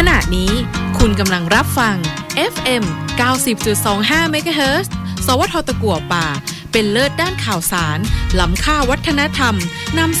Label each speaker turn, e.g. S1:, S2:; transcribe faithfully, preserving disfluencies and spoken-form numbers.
S1: ขณะนี้คุณกำลังรับฟัง เอฟ เอ็ม เก้าสิบจุดสองห้า เมกะเฮิรตซ์ สวท ตะกั่วป่าเป็นเลิศด้านข่าวสารล้ำค่าวัฒนธรรมนำ